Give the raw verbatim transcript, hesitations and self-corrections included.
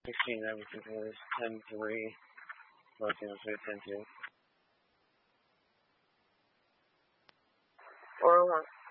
sixteen, everything was ten three, fourteen, ten two. four oh one.